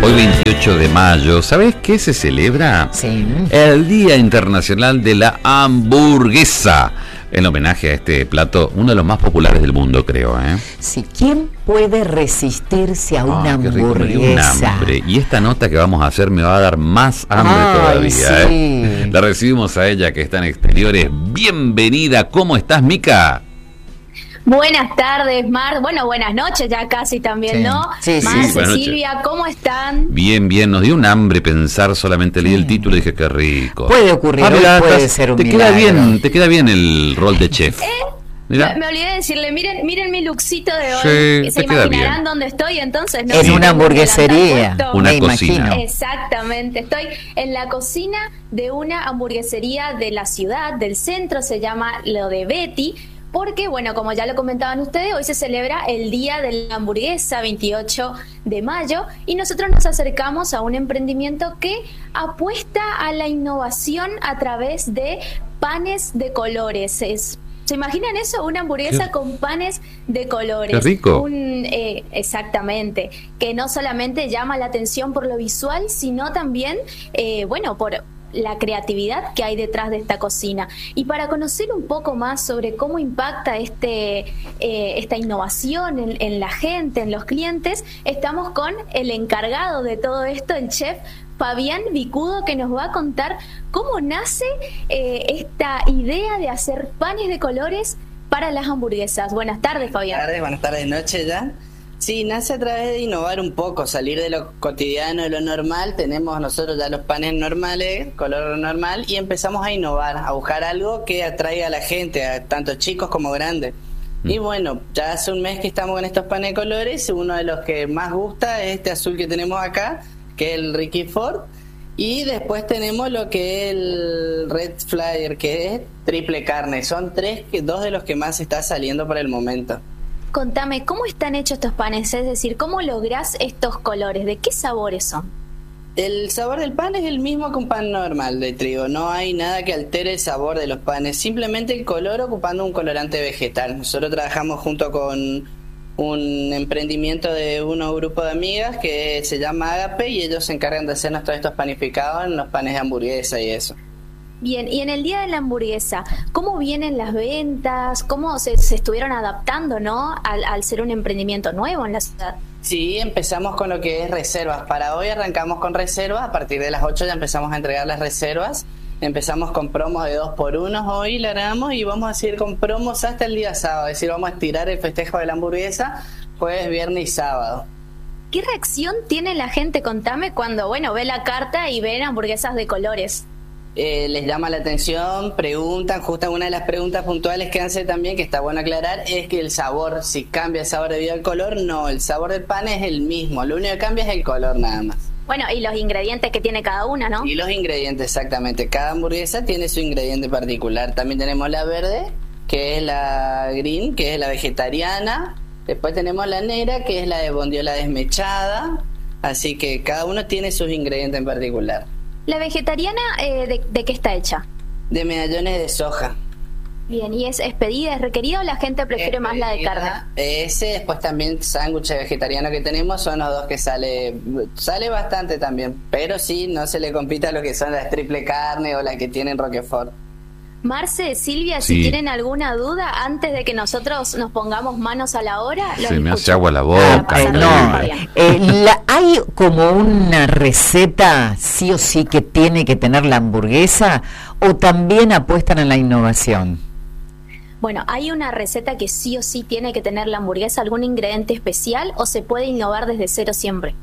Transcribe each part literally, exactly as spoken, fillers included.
Hoy veintiocho de mayo, ¿sabes qué se celebra? Sí. El Día Internacional de la Hamburguesa, en homenaje a este plato, uno de los más populares del mundo, creo, ¿eh? Sí, ¿quién puede resistirse a una Ah, qué rico, me dio un hamburguesa? hambre. Y esta nota que vamos a hacer me va a dar más hambre Ay, todavía, sí. ¿eh? La recibimos a ella, que está en exteriores. Bienvenida, ¿cómo estás, Mica? Buenas tardes, Mar. Bueno, buenas noches ya casi también, Sí. ¿no? Sí, sí. Mar, Sí, buenas noches. Silvia, ¿cómo están? Bien, bien, nos dio un hambre pensar, solamente leí el título y dije, qué rico. Puede ocurrir, Ah, hoy mirá, puede estás- ser un te queda milagro. bien, te queda bien el rol de chef. Mirá. Me, me olvidé de decirle, miren, miren mi lookcito de hoy. Sí, Se te queda imaginarán bien. dónde estoy entonces, ¿no? En Sí, una tengo un hamburguesería. delantal puesto. Una me cocina. imagino. Exactamente, estoy en la cocina de una hamburguesería de la ciudad, del centro, se llama Lo de Betty, porque, bueno, como ya lo comentaban ustedes, hoy se celebra el Día de la Hamburguesa, veintiocho de mayo, y nosotros nos acercamos a un emprendimiento que apuesta a la innovación a través de panes de colores. Es ¿Se imaginan eso? Una hamburguesa Qué- con panes de colores. Qué rico. Un, eh, exactamente. Que no solamente llama la atención por lo visual, sino también, eh, bueno, por la creatividad que hay detrás de esta cocina. Y para conocer un poco más sobre cómo impacta este eh, esta innovación en, en la gente, en los clientes, estamos con el encargado de todo esto, el chef Fabián Vicudo, que nos va a contar cómo nace eh, esta idea de hacer panes de colores para las hamburguesas. Buenas tardes, Fabián. Buenas tardes, buenas tardes, noche ya. Sí, nace a través de innovar un poco, salir de lo cotidiano, de lo normal. Tenemos nosotros ya los panes normales, color normal, y empezamos a innovar, a buscar algo que atraiga a la gente, a tanto chicos como grandes. Y bueno, ya hace un mes que estamos con estos panes de colores. Uno de los que más gusta es este azul que tenemos acá, que es el Ricky Ford. Y después tenemos lo que es el Red Flyer, que es triple carne. Son tres, que dos de los que más está saliendo por el momento. Contame, ¿cómo están hechos estos panes? Es decir, ¿cómo lográs estos colores? ¿De qué sabores son? El sabor del pan es el mismo que un pan normal de trigo. No hay nada que altere el sabor de los panes. Simplemente el color ocupando un colorante vegetal. Nosotros trabajamos junto con un emprendimiento de un grupo de amigas que se llama Agape, y ellos se encargan de hacernos todos estos panificados en los panes de hamburguesa y eso. Bien, y en el Día de la Hamburguesa, ¿cómo vienen las ventas? ¿Cómo se, se estuvieron adaptando, no? Al, al ser un emprendimiento nuevo en la ciudad. Sí, empezamos con lo que es reservas. Para hoy arrancamos con reservas. A partir de las ocho ya empezamos a entregar las reservas. Empezamos con promos de dos por uno. Hoy largamos y vamos a seguir con promos hasta el día sábado. Es decir, vamos a estirar el festejo de la hamburguesa jueves, viernes y sábado. ¿Qué reacción tiene la gente, contame, cuando, bueno, ve la carta y ven hamburguesas de colores? Eh, les llama la atención, preguntan. Justo una de las preguntas puntuales que hace también, que está bueno aclarar, es que el sabor, si cambia el sabor debido al color. No, el sabor del pan es el mismo, lo único que cambia es el color nada más. Bueno, y los ingredientes que tiene cada una, ¿no? Y los ingredientes, exactamente, cada hamburguesa tiene su ingrediente particular. También tenemos la verde, que es la green, que es la vegetariana. Después tenemos la negra, que es la de bondiola desmechada. Así que cada uno tiene sus ingredientes en particular. La vegetariana, eh, de, ¿de qué está hecha? De medallones de soja. Bien, ¿y es, es pedida, es requerida o la gente prefiere más la de carne? Ese, después también sándwich vegetariano que tenemos, son los dos que sale sale bastante también, pero sí, no se le compite a lo que son las triple carne o las que tienen Roquefort. Marce, Silvia, Sí. si tienen alguna duda, antes de que nosotros nos pongamos manos a la obra, los Se me hace escucho. agua la Ah, boca. eh, Increíble. no, Fabián. eh, la- hay como una receta sí o sí que tiene que tener la hamburguesa, o también apuestan en la innovación. Bueno, ¿hay una receta que sí o sí tiene que tener la hamburguesa, algún ingrediente especial, o se puede innovar desde cero siempre?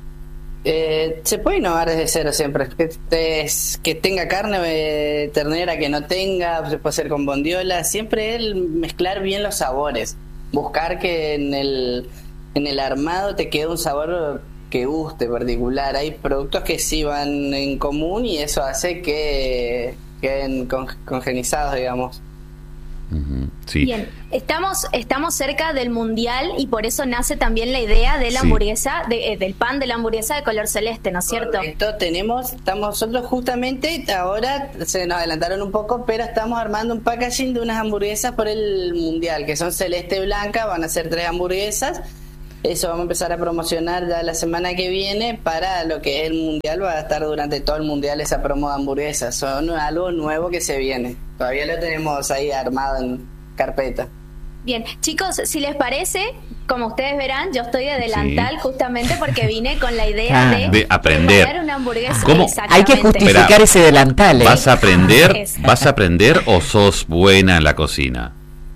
Eh, se puede innovar desde cero siempre, que, es- que tenga carne eh, ternera, que no tenga, se puede hacer con bondiola, siempre el mezclar bien los sabores, buscar que en el, en el armado te quede un sabor que guste particular. Hay productos que sí van en común y eso hace que queden con- congenizados, digamos. Ujú, sí. Bien, estamos, estamos cerca del Mundial y por eso nace también la idea de la Sí. hamburguesa, de, eh, del pan de la hamburguesa de color celeste, ¿no es cierto? Esto tenemos, estamos nosotros justamente, ahora se nos adelantaron un poco, pero estamos armando un packaging de unas hamburguesas por el Mundial, que son celeste y blanca, van a ser tres hamburguesas. eso vamos a empezar a promocionar ya la semana que viene para lo que es el mundial. Va a estar durante todo el mundial esa promo de hamburguesas. Son algo nuevo que se viene. Todavía lo tenemos ahí armado en carpeta. Bien, chicos, si les parece, como ustedes verán, yo estoy de delantal sí. justamente porque vine con la idea ah, de, de aprender preparar una hamburguesa. ¿Cómo? Hay que justificar Espera, ese delantal. ¿eh? ¿Vas a aprender? ¿Vas a aprender o sos buena en la cocina?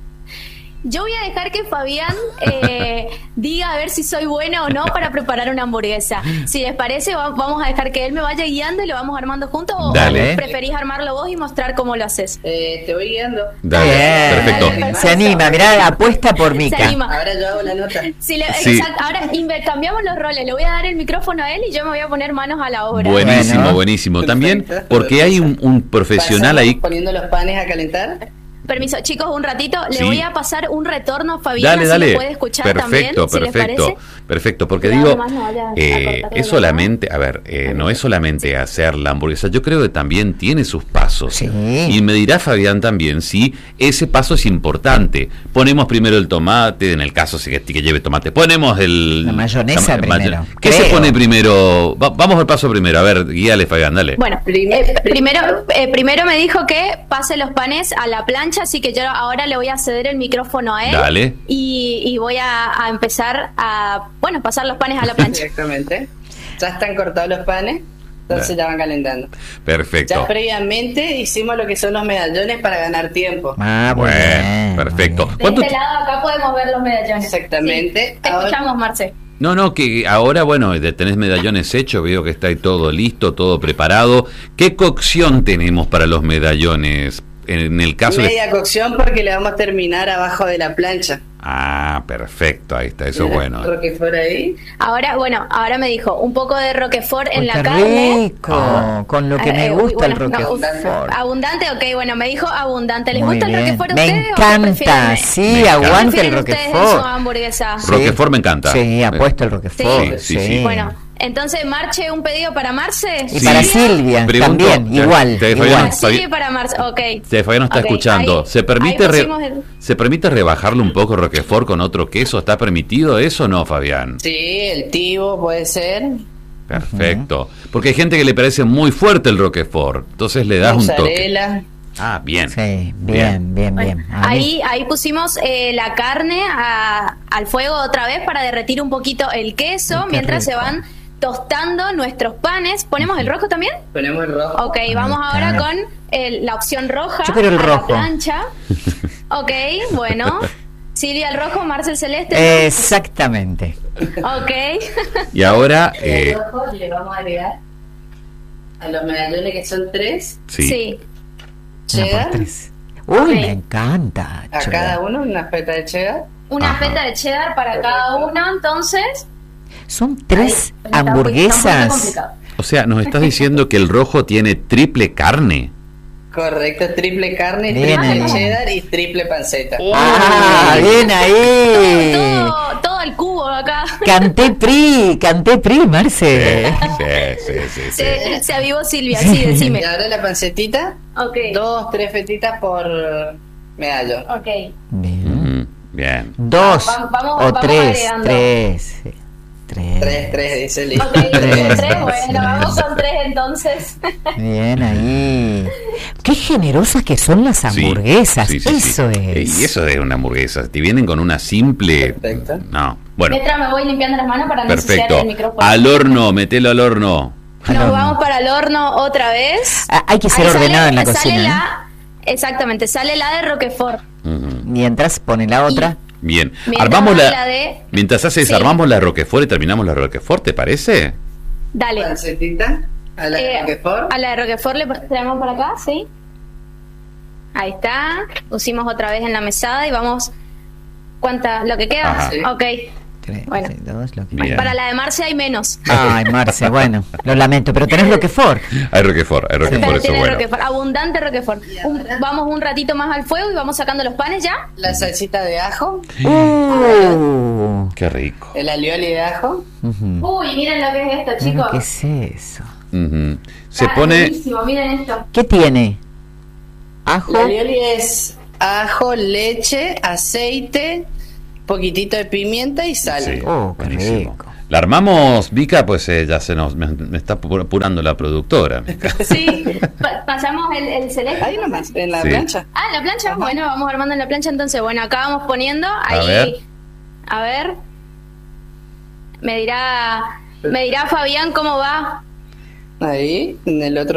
Yo voy a dejar que Fabián eh, diga a ver si soy buena o no para preparar una hamburguesa. Si les parece, va, vamos a dejar que él me vaya guiando y lo vamos armando juntos. ¿O Dale. preferís armarlo vos y mostrar cómo lo haces? Eh, te voy guiando. Dale. Bien. Perfecto. Dale, perfecto. Se anima, mirá, apuesta por Mica. Se anima. Ahora yo hago la nota. Si le, sí. exacto, ahora cambiamos los roles. Le voy a dar el micrófono a él y yo me voy a poner manos a la obra. Buenísimo, bueno. buenísimo. También porque hay un, un profesional Pasamos ahí. Poniendo los panes a calentar. Permiso, chicos, un ratito. Le sí. voy a pasar un retorno a Fabián, Dale, dale. si lo puede escuchar perfecto, también, perfecto, si les parece. perfecto. Porque Cuidado, digo, nomás no vaya a eh, cortar es la solamente, a ver, eh, no es solamente hacer la hamburguesa. Yo creo que también tiene sus pasos. Sí. Y me dirá Fabián también si ese paso es importante. Ponemos primero el tomate, en el caso si que, que lleve tomate. Ponemos el la mayonesa la, primero. May ¿Qué creo. se pone primero? Va, vamos al paso primero. A ver, guíale, Fabián, dale. Bueno, eh, primero, eh, primero me dijo que pase los panes a la plancha, así que yo ahora le voy a ceder el micrófono a él. Dale. Y, y voy a, a empezar a, bueno, pasar los panes a la plancha. Exactamente. Ya están cortados los panes, entonces ya van calentando. Perfecto. Ya previamente hicimos lo que son los medallones para ganar tiempo. Ah, Bueno, bueno. perfecto. De ¿Cuánto este lado acá podemos ver los medallones. Exactamente. Sí. Te Ahora- escuchamos, Marce. No, no, que ahora, bueno, de- tenés medallones hechos, veo que está ahí todo listo, todo preparado. ¿Qué cocción tenemos para los medallones? En el caso de... Media cocción porque le vamos a terminar abajo de la plancha. Ah, perfecto, ahí está, eso es bueno. Roquefort ahí. Ahora, bueno, ahora me dijo un poco de Roquefort en Uy, la qué carne. rico, Ah. con lo que Eh, me eh, gusta bueno, el no, Roquefort. Abundante, ok, bueno, me dijo abundante. ¿Les Muy gusta el bien. Roquefort a Me ustedes? encanta, sí, Me encanta. aguante el ¿Prefieren ustedes en su Roquefort. hamburguesa? Sí. Roquefort me encanta. Sí, apuesto el Roquefort. Sí, sí, sí. Bueno, entonces marche un pedido para Marce. Y Sí. para Silvia Pregunto, también, ya, igual. te- igual. Fabián, Para Silvia y para Marce, ok. Se Fabián no está Ok, escuchando. ahí- ¿Se permite ahí re- pusimos el- ¿Se permite rebajarle un poco Roquefort con otro queso? ¿Está permitido eso o no, Fabián? Sí, el tibo puede ser. Perfecto. Porque hay gente que le parece muy fuerte el Roquefort. Entonces le das un toque. Mozzarella. Ah, bien. Sí, bien, bien, bien. A mí- Ahí, ahí pusimos eh, la carne a- al fuego otra vez para derretir un poquito el queso Qué mientras rico. se van tostando nuestros panes. ¿Ponemos el rojo también? Ponemos el rojo. Ok, vamos Ahí ahora está. con el- la opción roja. Yo quiero el a rojo. La plancha. Ok, bueno. Silvia el rojo, Marcel celeste. Eh, Exactamente. Ok. Y ahora, El eh, rojo le vamos a agregar a los medallones que son tres. sí. Sí. Una Cheddar. por tres. Uy, Ok. me encanta. A cheddar. cada uno una feta de cheddar. Una Ajá. feta de cheddar para cada uno, entonces. Son tres Ahí, está un poquito- está un poquito hamburguesas. complicado. O sea, nos estás diciendo que el rojo tiene triple carne. Correcto, triple carne, Bien triple ahí. cheddar y triple panceta. Ah, bien ahí. Todo, todo el cubo acá. Canté PRI, canté PRI, Marce. Sí, sí, sí, sí. Se, se avivó Silvia, sí, decime. Y ahora la pancetita, Ok. dos, tres fetitas por medallo. Ok. Bien. Mm, bien. Dos Va- vamos- o vamos tres, agregando. tres. Tres. Tres, tres, dice Liz. Ok, Tres. tres, bueno, vamos con tres entonces. Bien ahí. Qué generosas que son las Sí, hamburguesas. sí, sí, sí. Eso es. Y eso es una hamburguesa. Te vienen con una simple. Perfecto. No. Bueno, Mientras me voy limpiando las manos para no ensuciar perfecto. el micrófono. Al horno, metelo al horno. Al Nos horno. vamos para el horno otra vez. Ah, hay que ser Ahí ordenado sale- en la sale cocina. la- exactamente, sale la de Roquefort. Ujú. Mientras pone la otra. Bien. Mientras Armamos va la. la de- Mientras haces, Sí. armamos la Roquefort y terminamos la Roquefort, ¿te parece? Dale. Pancetita a la Eh, Roquefort. a la de Roquefort le traemos para acá, ¿sí? Ahí está. Pusimos otra vez en la mesada y vamos. ¿Cuánta? ¿Lo que queda? Ajá. Sí. Ok. Tres, Bueno. dos, lo que- Bien. Para la de Marce hay menos. Ay, Marce, bueno, lo lamento, pero tenés Roquefort. Hay Roquefort, hay Roquefort, Pero eso es tiene bueno. Roquefort, abundante Roquefort. Un- vamos un ratito más al fuego y vamos sacando los panes ya. La salsita de ajo, Uh. Qué rico. el alioli de ajo. Ujú. Uy, miren lo que es esto, chicos. ¿Qué es eso? Ujú. Se Está pone. buenísimo, miren esto. ¿Qué tiene? Ajo. El alioli es ajo, leche, aceite, poquitito de pimienta y sal. Sí, Oh, qué buenísimo. rico. La armamos, Vika, pues eh, ya se nos me, me está apurando la productora. Sí, pa- pasamos el, el celeste. Ahí nomás, en la Sí. plancha. Ah, la plancha, Ajá. bueno, vamos armando en la plancha entonces. Bueno, acá vamos poniendo ahí. ver. A ver. Me dirá, me dirá Fabián cómo va. Ahí, en el otro